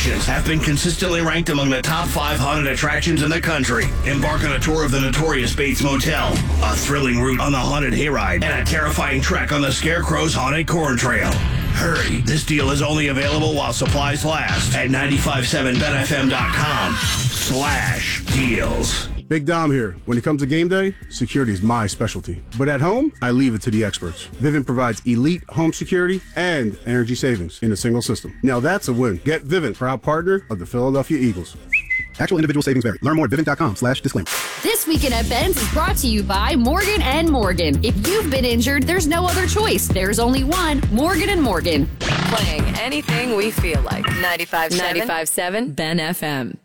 attractions have been consistently ranked among the top 5 haunted attractions in the country. Embark on a tour of the notorious Bates Motel, a thrilling route on the Haunted Hayride, and a terrifying trek on the Scarecrow's Haunted Corn Trail. Hurry, this deal is only available while supplies last at 957benfm.com/deals. Big Dom here. When it comes to game day, security is my specialty. But at home, I leave it to the experts. Vivint provides elite home security and energy savings in a single system. Now that's a win. Get Vivint, proud partner of the Philadelphia Eagles. Actual individual savings vary. Learn more at Vivint.com/disclaimer. This Weekend at Ben's is brought to you by Morgan & Morgan. If you've been injured, there's no other choice. There's only one, Morgan & Morgan. Playing anything we feel like. 95.7 Ben FM.